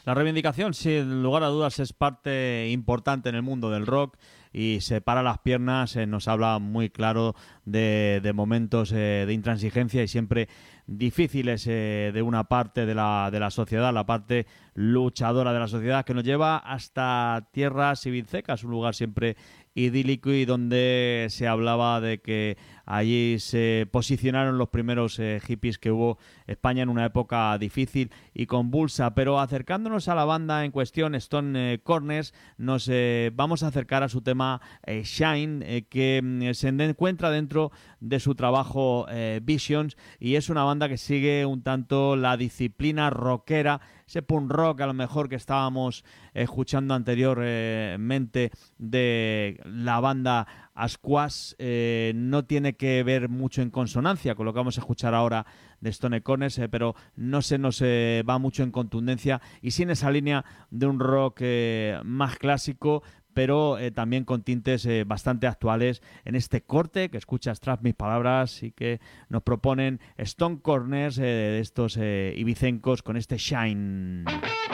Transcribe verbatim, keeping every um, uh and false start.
La reivindicación, sin lugar a dudas, es parte importante en el mundo del rock y se para las piernas, eh, nos habla muy claro de, de momentos eh, de intransigencia y siempre difíciles eh, de una parte de la, de la sociedad, la parte luchadora de la sociedad, que nos lleva hasta tierras ibincecas, un lugar siempre idílico y donde se hablaba de que allí se posicionaron los primeros eh, hippies que hubo España en una época difícil y convulsa. Pero acercándonos a la banda en cuestión, Stone eh, Corners, nos eh, vamos a acercar a su tema eh, Shine, eh, que eh, se encuentra dentro de su trabajo eh, Visions, y es una banda que sigue un tanto la disciplina rockera, ese punk rock a lo mejor que estábamos escuchando anteriormente de la banda Asquash. Eh, no tiene que ver mucho en consonancia con lo que vamos a escuchar ahora de Stone Corners, eh, pero no se nos eh, va mucho en contundencia y sin esa línea de un rock eh, más clásico, pero eh, también con tintes eh, bastante actuales en este corte que escuchas tras mis palabras y que nos proponen Stone Corners, eh, de estos eh, ibicencos, con este Shine.